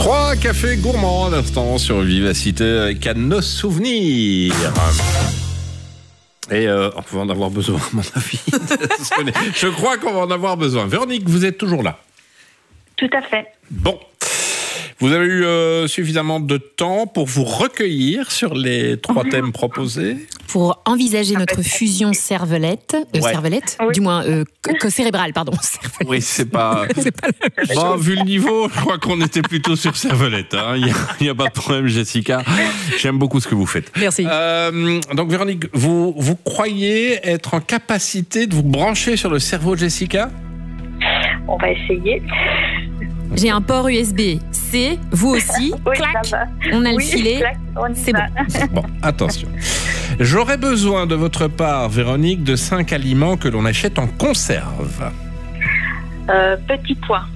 3 cafés gourmands à l'instant sur Vivacité avec à nos souvenirs. Et on va en avoir besoin, à mon avis. Je crois qu'on va en avoir besoin. Véronique, vous êtes toujours là? Tout à fait. Bon. Vous avez eu suffisamment de temps pour vous recueillir sur les 3 thèmes proposés? Pour envisager notre fusion cervelette, cervelette, Oui. du moins cérébrale, pardon. Cervelette. Oui, c'est pas bon, vu le niveau, je crois qu'on était plutôt sur cervelette. Il n'y a pas de problème, Jessica. J'aime beaucoup ce que vous faites. Merci. Donc, Véronique, vous croyez être en capacité de vous brancher sur le cerveau de Jessica? On va essayer. J'ai un port USB-C, vous aussi. Oui, Clac, ça va. on a le Oui, filet. clac, on y C'est va. Bon, attention. J'aurais besoin de votre part, Véronique, de 5 aliments que l'on achète en conserve. Petit pois.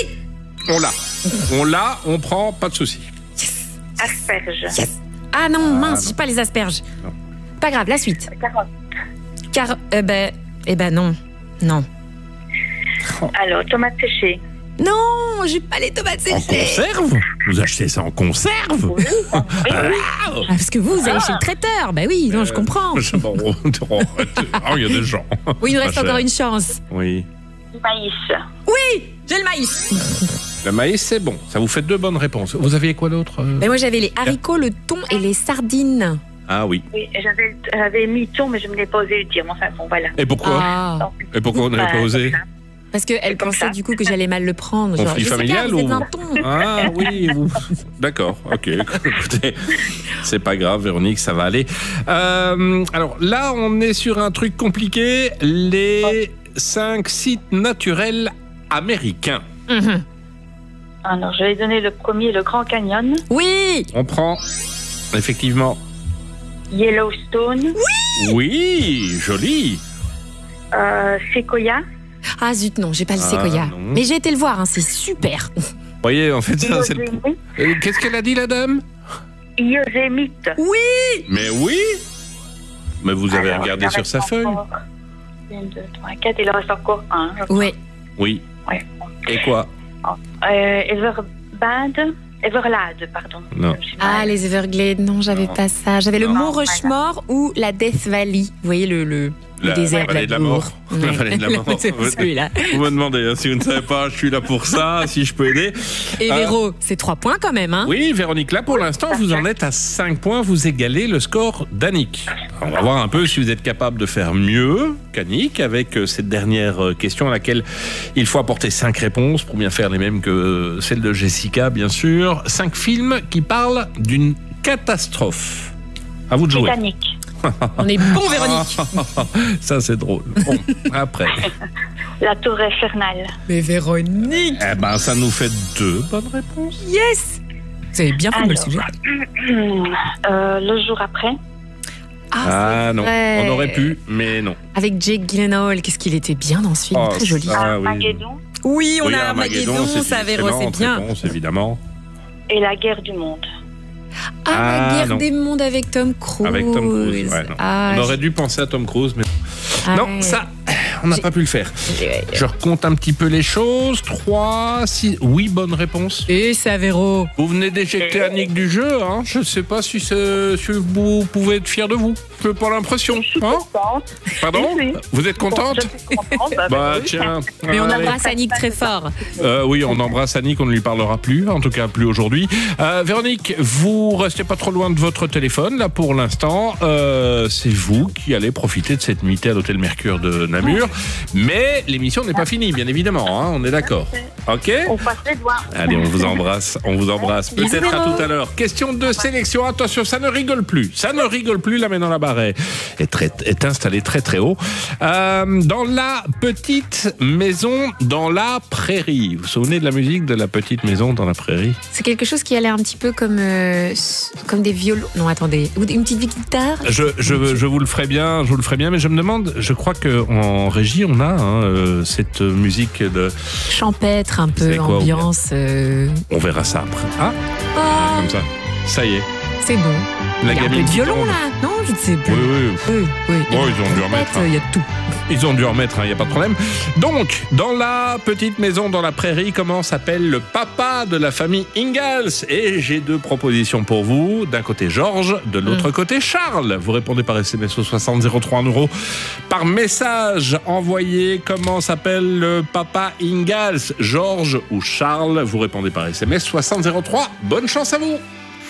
On l'a, on prend, pas de souci. Asperges. Yes. Ah non, mince, non. j'ai pas les asperges. Non. Pas grave, la suite. Carottes. Non. Non. Alors, tomates séchées. Non, j'ai pas les tomates En séchées. conserve? Vous achetez ça en conserve? Oui, oui. Ah, parce que vous allez chez le traiteur. Bah oui, non, je comprends. Il y a des gens. Oui, il nous reste Pas cher. encore une chance. Oui. Du maïs. J'ai le maïs. Le maïs, c'est bon. Ça vous fait 2 bonnes réponses. Vous aviez quoi d'autre? Mais moi, j'avais les haricots, le thon et les sardines. Ah oui. Oui, j'avais mis thon, mais je ne l'ai pas osé le dire. Enfin, bon, voilà. Et pourquoi? Ah. Donc, Et pourquoi on n'avait pas osé? comme ça. Parce qu'elle comme pensait ça. du coup que j'allais mal le prendre. Genre, Conflit Jessica, familial vous êtes ou- un thon. Ah oui, d'accord, ok. Écoutez, c'est pas grave, Véronique, ça va aller. Alors là, on est sur un truc compliqué, les 5 sites naturels américains. Mhm. Alors, je vais donner le premier, le Grand Canyon. Oui. On prend, effectivement, Yellowstone. oui, joli. Sequoia. Ah zut, non, j'ai pas le séquoia. non. Mais j'ai été le voir, hein, c'est super. Vous voyez, en fait, ça, c'est le... Yosemite. Qu'est-ce qu'elle a dit, la dame? Yosemite. Mais oui. Mais vous avez Alors, regardé il en sur reste sa feuille? encore 1, 2, 3, 4. Il en reste encore un. Ouais. Oui. Ouais. Et quoi? Everglades, pardon. Non. Ah, les Everglades, non, j'avais pas ça. J'avais le Non. Mont Rushmore ou la Death Valley. Vous voyez le désert vallée de la mort. La vallée de la mort. C'est celui-là. Vous me demandez, si vous ne savez pas, je suis là pour ça, si je peux aider. Et Véro, c'est 3 points quand même, hein? Oui, Véronique, là pour l'instant, vous en êtes à 5 points, vous égalez le score d'Annick. On va voir un peu si vous êtes capable de faire mieux qu'Annick avec cette dernière question à laquelle il faut apporter 5 réponses pour bien faire les mêmes que celle de Jessica, bien sûr. 5 films qui parlent d'une catastrophe. À vous de jouer. Titanic. On est bon, Véronique. Ça, c'est drôle. Bon, après. La Tour Infernale. Mais Véronique, Eh ben, ça nous fait 2 bonnes réponses. yes. Vous avez bien fait le Alors. sujet. Le jour après. Ah c'est non, vrai. on aurait pu, mais non. Avec Jake Gyllenhaal, qu'est-ce qu'il était bien dans ce film, Oh, très joli. Ah, oui. Armageddon. Oui, on Oui, a Armageddon, ça Véro, c'est excellente bien. réponse, évidemment. Et la guerre du monde. Ah, Ah, la guerre non. des mondes avec Tom Cruise. Avec Tom Cruise, ouais, non. Ah, On aurait dû penser à Tom Cruise, mais ah, non, ouais. ça, on n'a pas pu le faire. Je recompte un petit peu les choses. 3, 6, oui, bonne réponse. Et ça, Véro. Vous venez d'éjecter Annick du jeu, hein. Je ne sais pas si vous pouvez être fier de vous. Je n'ai pas l'impression. Hein Contente. Pardon? Oui. Vous êtes contente? Je suis contente. Bah oui. tiens. Mais on allez. embrasse Annick très fort. Oui, on embrasse Annick, on ne lui parlera plus, en tout cas plus aujourd'hui. Véronique, vous restez pas trop loin de votre téléphone, là pour l'instant. C'est vous qui allez profiter de cette nuitée à l'hôtel Mercure de Namur. Mais l'émission n'est pas finie, bien évidemment, hein, on est d'accord. Ok? On passe les doigts. Allez, on vous embrasse, on vous embrasse. Bisous, Peut-être à Véro. tout à l'heure. Question de sélection, attention, ça ne rigole plus. Ça ne rigole plus, là maintenant la barre est installée très très haut. Dans la petite maison dans la prairie. Vous vous souvenez de la musique de la petite maison dans la prairie? C'est quelque chose qui a l'air un petit peu comme des violons. Non, attendez. Ou une petite guitare. Je vous le ferai bien, mais je me demande, je crois qu'en régie, on a cette musique de... Champêtre, un peu, C'est quoi, ambiance. On verra ça après. Ah, Oh, comme ça. Ça y est. C'est bon. La Il y a un peu gamine de qui violon tombe. là, non? Je ne sais plus. Oui. Oui. Oh, ils ont dû remettre, Il y a tout. Ils ont dû remettre, il n'y a pas de problème. Donc, dans la petite maison dans la prairie, comment s'appelle le papa de la famille Ingalls? Et j'ai 2 propositions pour vous. D'un côté Georges, de l'autre côté Charles. Vous répondez par SMS au 60 03 €. Par message envoyé, comment s'appelle le papa Ingalls? Georges ou Charles? Vous répondez par SMS 60 03. Bonne chance à vous.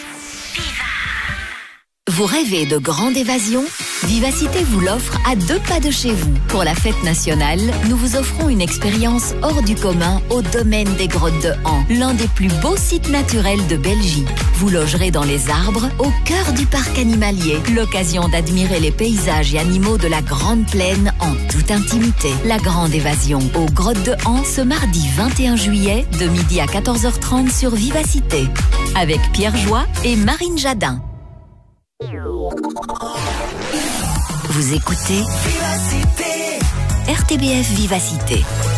Vous rêvez de grande évasion? Vivacité vous l'offre à 2 pas de chez vous. Pour la fête nationale, nous vous offrons une expérience hors du commun au domaine des Grottes de Han, l'un des plus beaux sites naturels de Belgique. Vous logerez dans les arbres, au cœur du parc animalier. L'occasion d'admirer les paysages et animaux de la Grande Plaine en toute intimité. La grande évasion aux Grottes de Han ce mardi 21 juillet de midi à 14h30 sur Vivacité. Avec Pierre Joie et Marine Jadin. Vous écoutez RTBF Vivacité.